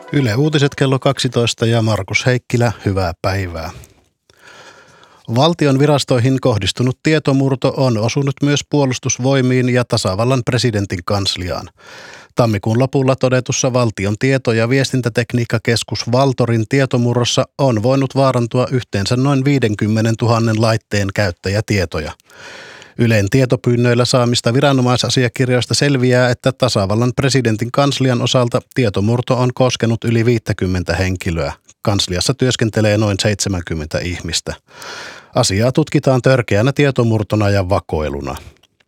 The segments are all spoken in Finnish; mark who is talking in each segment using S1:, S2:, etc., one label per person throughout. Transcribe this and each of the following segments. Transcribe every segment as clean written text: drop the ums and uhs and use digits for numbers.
S1: Yle Uutiset kello 12 ja Markus Heikkilä, hyvää päivää. Valtion virastoihin kohdistunut tietomurto on osunut myös Puolustusvoimiin ja tasavallan presidentin kansliaan. Tammikuun lopulla todetussa Valtion tieto- ja viestintätekniikkakeskus Valtorin tietomurrossa on voinut vaarantua yhteensä noin 50 000 laitteen käyttäjätietoja. Ylen tietopyynnöillä saamista viranomaisasiakirjoista selviää, että tasavallan presidentin kanslian osalta tietomurto on koskenut yli 50 henkilöä. Kansliassa työskentelee noin 70 ihmistä. Asiaa tutkitaan törkeänä tietomurtona ja vakoiluna.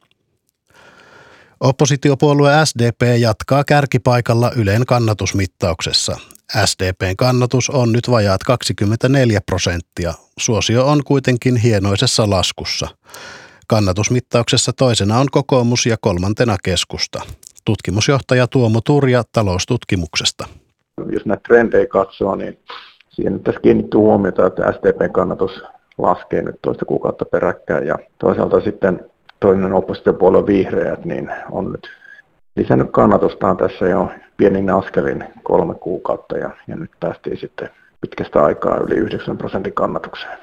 S1: Oppositiopuolue SDP jatkaa kärkipaikalla Ylen kannatusmittauksessa. SDP:n kannatus on nyt vajaat 24%. Suosio on kuitenkin hienoisessa laskussa. Kannatusmittauksessa toisena on kokoomus ja kolmantena keskusta. Tutkimusjohtaja Tuomo Turja Taloustutkimuksesta.
S2: Jos näitä trendejä katsoo, niin siihen tässä kiinnittyy huomiota, että SDP:n kannatus laskee nyt toista kuukautta peräkkäin. Ja toisaalta sitten toinen oppositiopuolue Vihreät niin on nyt lisännyt kannatustaan tässä jo pienin askelin 3 kuukautta. Ja nyt päästiin sitten pitkästä aikaa yli 9% kannatukseen.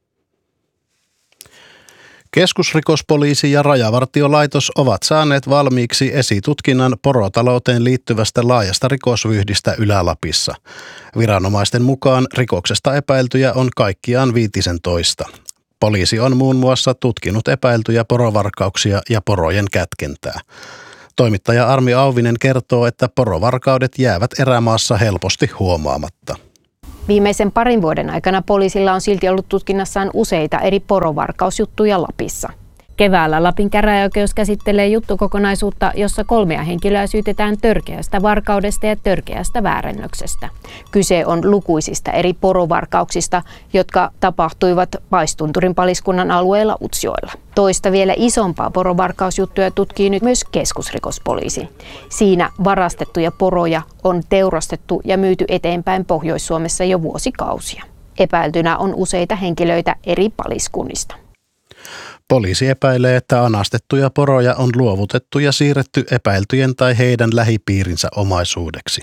S1: Keskusrikospoliisi ja Rajavartiolaitos ovat saaneet valmiiksi esitutkinnan porotalouteen liittyvästä laajasta rikosvyyhdistä Ylä-Lapissa. Viranomaisten mukaan rikoksesta epäiltyjä on kaikkiaan 15. Poliisi on muun muassa tutkinut epäiltyjä porovarkauksia ja porojen kätkentää. Toimittaja Armi Auvinen kertoo, että porovarkaudet jäävät erämaassa helposti huomaamatta.
S3: Viimeisen parin vuoden aikana poliisilla on silti ollut tutkinnassaan useita eri porovarkausjuttuja Lapissa. Keväällä Lapin käräjäoikeus käsittelee juttukokonaisuutta, jossa 3 henkilöä syytetään törkeästä varkaudesta ja törkeästä väärennöksestä. Kyse on lukuisista eri porovarkauksista, jotka tapahtuivat Paistunturin paliskunnan alueella Utsjoella. Toista vielä isompaa porovarkausjuttuja tutkii nyt myös keskusrikospoliisi. Siinä varastettuja poroja on teurastettu ja myyty eteenpäin Pohjois-Suomessa jo vuosikausia. Epäiltynä on useita henkilöitä eri paliskunnista.
S1: Poliisi epäilee, että anastettuja poroja on luovutettu ja siirretty epäiltyjen tai heidän lähipiirinsä omaisuudeksi.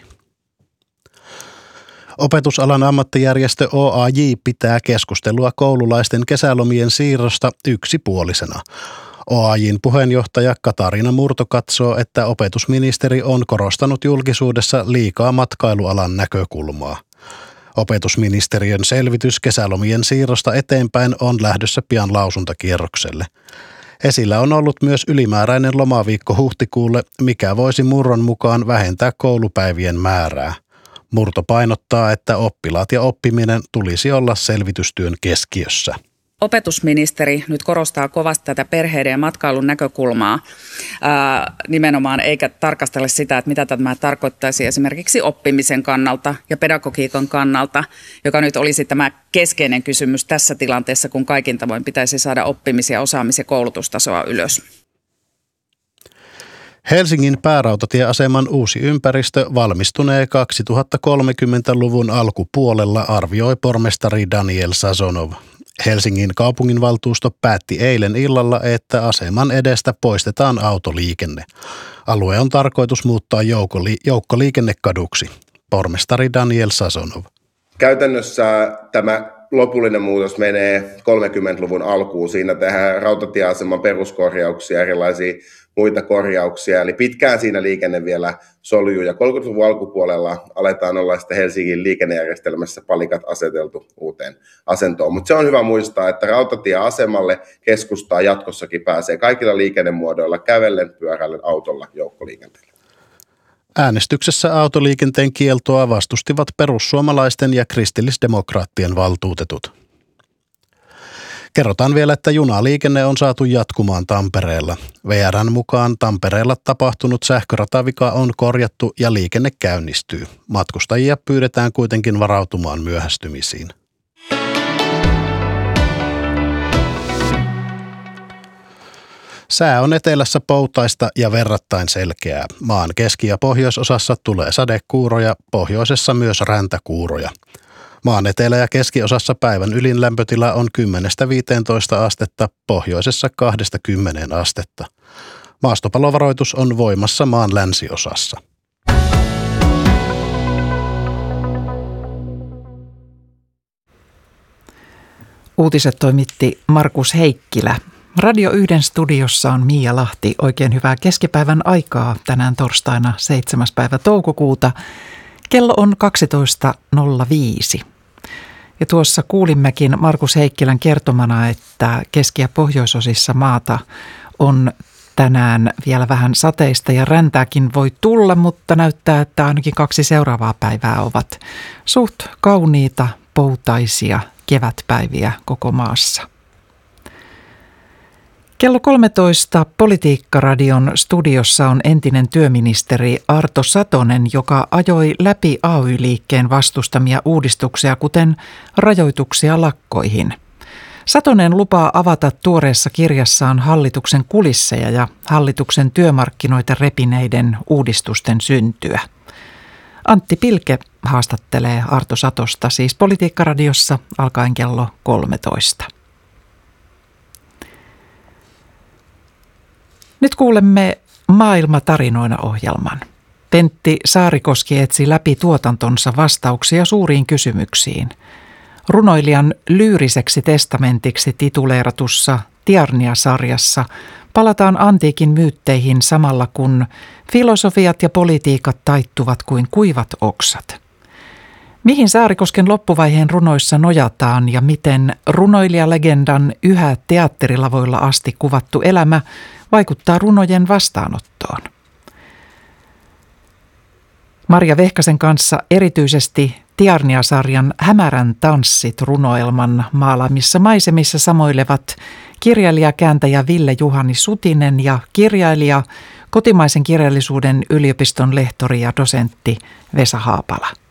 S1: Opetusalan ammattijärjestö OAJ pitää keskustelua koululaisten kesälomien siirrosta yksipuolisena. OAJ:n puheenjohtaja Katariina Murto katsoo, että opetusministeri on korostanut julkisuudessa liikaa matkailualan näkökulmaa. Opetusministeriön selvitys kesälomien siirrosta eteenpäin on lähdössä pian lausuntakierrokselle. Esillä on ollut myös ylimääräinen lomaviikko huhtikuulle, mikä voisi Murron mukaan vähentää koulupäivien määrää. Murto painottaa, että oppilaat ja oppiminen tulisi olla selvitystyön keskiössä.
S4: Opetusministeri nyt korostaa kovasti tätä perheiden ja matkailun näkökulmaa nimenomaan, eikä tarkastele sitä, että mitä tämä tarkoittaisi esimerkiksi oppimisen kannalta ja pedagogiikan kannalta, joka nyt olisi tämä keskeinen kysymys tässä tilanteessa, kun kaikin tavoin pitäisi saada oppimis- ja osaamis- ja koulutustasoa ylös.
S1: Helsingin päärautatieaseman uusi ympäristö valmistunee 2030-luvun alkupuolella, arvioi pormestari Daniel Sazonov. Helsingin kaupunginvaltuusto päätti eilen illalla, että aseman edestä poistetaan autoliikenne. Alue on tarkoitus muuttaa joukkoliikennekaduksi. Pormestari Daniel Sazonov.
S5: Käytännössä tämä lopullinen muutos menee 30-luvun alkuun. Siinä tehdään rautatieaseman peruskorjauksia, erilaisia muita korjauksia. Eli pitkään siinä liikenne vielä soljuu. Ja 30-luvun alkupuolella aletaan olla sitten Helsingin liikennejärjestelmässä palikat aseteltu uuteen asentoon. Mutta se on hyvä muistaa, että rautatieasemalle keskustaa jatkossakin pääsee kaikilla liikennemuodoilla kävellen, pyöräillen, autolla, joukkoliikenteellä.
S1: Äänestyksessä autoliikenteen kieltoa vastustivat perussuomalaisten ja kristillisdemokraattien valtuutetut. Kerrotaan vielä, että junaliikenne on saatu jatkumaan Tampereella. VR:n mukaan Tampereella tapahtunut sähköratavika on korjattu ja liikenne käynnistyy. Matkustajia pyydetään kuitenkin varautumaan myöhästymisiin. Sää on etelässä poutaista ja verrattain selkeää. Maan keski- ja pohjoisosassa tulee sadekuuroja, pohjoisessa myös räntäkuuroja. Maan etelä- ja keskiosassa päivän ylin lämpötila on 10–15 astetta, pohjoisessa 2–10 astetta. Maastopalovaroitus on voimassa maan länsiosassa.
S6: Uutiset toimitti Markus Heikkilä. Radio 1 studiossa on Miia Lahti. Oikein hyvää keskipäivän aikaa tänään torstaina 7. päivä toukokuuta. Kello on 12.05. Ja tuossa kuulimmekin Markus Heikkilän kertomana, että keski- ja pohjoisosissa maata on tänään vielä vähän sateista ja räntääkin voi tulla, mutta näyttää, että ainakin 2 seuraavaa päivää ovat suht kauniita, poutaisia kevätpäiviä koko maassa. Kello 13 Politiikkaradion studiossa on entinen työministeri Arto Satonen, joka ajoi läpi AY-liikkeen vastustamia uudistuksia, kuten rajoituksia lakkoihin. Satonen lupaa avata tuoreessa kirjassaan hallituksen kulisseja ja hallituksen työmarkkinoita repineiden uudistusten syntyä. Antti Pilke haastattelee Arto Satosta, siis Politiikkaradiossa alkaen kello 13. Nyt kuulemme Maailmatarinoina -ohjelman. Pentti Saarikoski etsi läpi tuotantonsa vastauksia suuriin kysymyksiin. Runoilijan lyyriseksi testamentiksi tituleeratussa Tiarnia-sarjassa palataan antiikin myytteihin samalla kun filosofiat ja politiikat taittuvat kuin kuivat oksat. Mihin Saarikosken loppuvaiheen runoissa nojataan ja miten runoilijalegendan yhä teatterilavoilla asti kuvattu elämä vaikuttaa runojen vastaanottoon? Marja Vehkasen kanssa erityisesti Tiarnia-sarjan Hämärän tanssit -runoelman maalaamissa maisemissa samoilevat kirjailijakääntäjä Ville-Juhani Sutinen ja kirjailija, kotimaisen kirjallisuuden yliopiston lehtori ja dosentti Vesa Haapala.